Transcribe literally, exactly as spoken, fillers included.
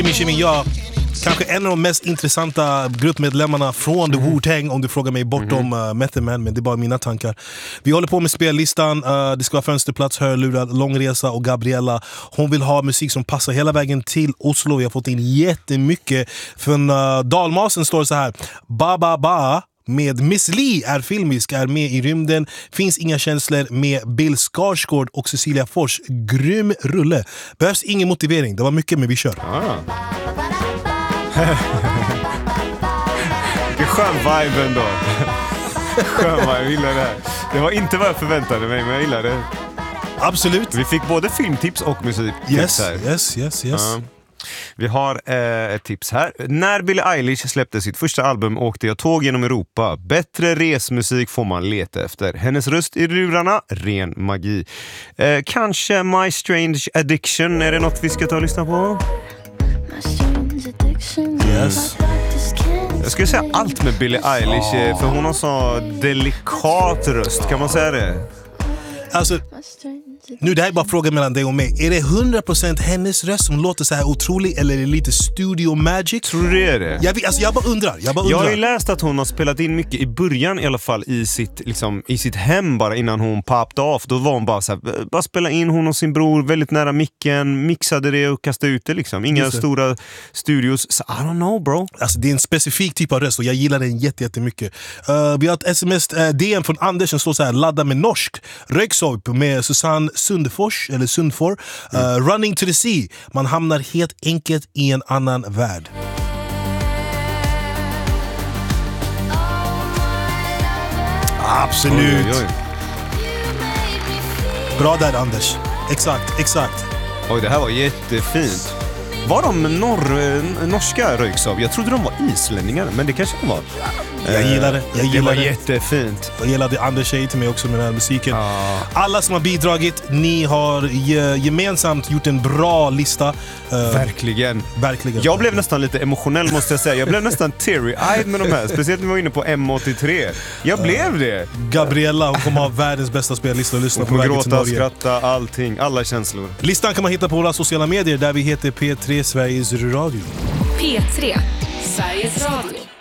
Jimmy, jag kanske en av de mest intressanta gruppmedlemmarna från The Wu-Tang, om du frågar mig, bortom uh, Method Man, men det är bara mina tankar. Vi håller på med spellistan, uh, det ska vara Fönsterplats, Hörlurad, Långresa och Gabriella. Hon vill ha musik som passar hela vägen till Oslo. Vi har fått in jättemycket. Från uh, Dalmasen står det så här: Ba ba ba med Miss Li är filmisk, är med i rymden. Finns inga känslor med Bill Skarsgård och Cecilia Fors. Grym rulle. Behövs ingen motivering. Det var mycket, men vi kör. Ah. Vilken skön vibe ändå. Skön vibe, jag gillar det här. Det var inte vad jag förväntade mig, men jag gillar det. Absolut. Vi fick både filmtips och musiktips yes, här. Yes, yes, yes. Uh. Vi har eh, ett tips här. När Billie Eilish släppte sitt första album åkte jag tåg genom Europa. Bättre resmusik får man leta efter. Hennes röst i lurarna, ren magi. Eh, kanske My Strange Addiction. Är det något vi ska ta och lyssna på? Yes. Jag skulle säga allt med Billie Eilish, för hon har så delikat röst, kan man säga det? Alltså, nu det här är bara frågan mellan dig och mig. Är det hundra procent hennes röst som låter så här otrolig, eller är det lite studio magic? Tror du det är det? Jag, alltså, jag bara undrar. Jag, bara undrar. jag har ju läst att hon har spelat in mycket i början i alla fall i sitt, liksom, i sitt hem bara innan hon popped off. Då var hon bara så här, bara spela in hon och sin bror väldigt nära micken, mixade det och kastade ut det liksom. Inga stora studios. Så I don't know, bro. Alltså det är en specifik typ av röst och jag gillar den jätte, jättemycket. Uh, vi har ett sms-D M från Anders som står så här: ladda med norsk. Röyksopp med Susanne Sundfors eller Sundfor. Uh, mm. Running to the Sea. Man hamnar helt enkelt i en annan värld. Absolut. Oj, oj, oj. Bra där, Anders. Exakt, exakt. Oj, det här var jättefint. Var de norr, norska Röyksopp? Jag trodde de var islänningar, men det kanske de var. Jag gillar det. Jag gillar det var det. jättefint. Jag gillar det Anders säger till mig också med den här musiken. Ah. Alla som har bidragit, ni har gemensamt gjort en bra lista. Uh, verkligen. Verkligen. Jag blev nästan lite emotionell, måste jag säga. Jag blev nästan teary-eyed med de här. Speciellt när vi var inne på M åttiotre. Jag uh, blev det. Gabriella, hon kommer ha världens bästa spellista och lyssna på vägen till Norge. Gråta, skratta, allting. Alla känslor. Listan kan man hitta på våra sociala medier där vi heter P tre Sveriges Radio. P tre Sveriges Radio.